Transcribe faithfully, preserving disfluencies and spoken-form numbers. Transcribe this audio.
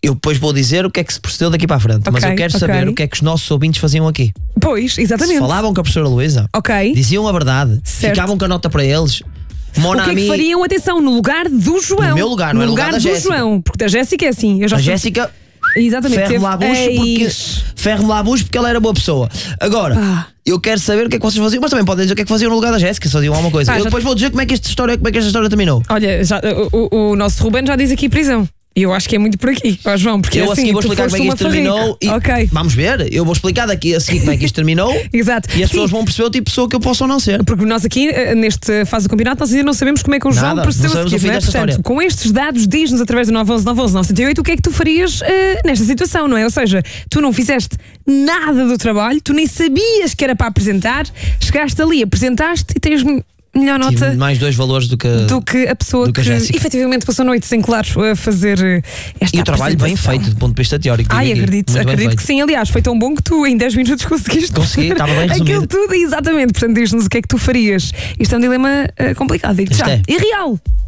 eu depois vou dizer o que é que se procedeu daqui para a frente. Okay, mas eu quero okay. saber o que é que os nossos ouvintes faziam aqui. Pois, exatamente. Se falavam com a professora Luísa, okay. diziam a verdade, certo. ficavam com a nota para eles. Monami, o que é que fariam, atenção, no lugar do João? No meu lugar, não no é lugar, lugar do Jéssica. João. Porque da Jéssica é assim. Eu já a fui... Jéssica. Exatamente. Ferro-me lá a bucho porque ferro-me lá a bucho porque ela era boa pessoa. Agora, ah. eu quero saber o que é que vocês faziam, mas também podem dizer o que é que faziam no lugar da Jéssica, só diziam alguma coisa. Ah, eu depois te... vou dizer como é que esta história, como é que esta história terminou. Olha, já, o, o nosso Ruben já diz aqui prisão. E eu acho que é muito por aqui, ó João, porque eu assim, a seguir vou explicar como é que isto terminou e okay. vamos ver, eu vou explicar daqui a seguir como é que isto terminou. Exato. E as Sim. pessoas vão perceber o tipo de pessoa que eu posso ou não ser. Porque nós aqui, neste fase do campeonato, nós ainda não sabemos como é que o João Nada, percebeu não a seguir, não é? Portanto, história. com estes dados, diz-nos através do nove um um nove um um nove sete oito o que é que tu farias uh, nesta situação, não é? Ou seja, tu não fizeste nada do trabalho, tu nem sabias que era para apresentar, chegaste ali, apresentaste e tens melhor nota. Tive mais dois valores do que, do que a pessoa que, que efetivamente passou noites em claro a fazer esta e o trabalho bem feito do ponto de vista teórico. Ai, acredito, acredito que sim. Aliás, foi tão bom que tu em dez minutos conseguiste. Consegui, estava bem resumido. Aquilo tudo, exatamente. Portanto, diz-nos o que é que tu farias. Isto é um dilema uh, complicado, digo-te já. É. E real.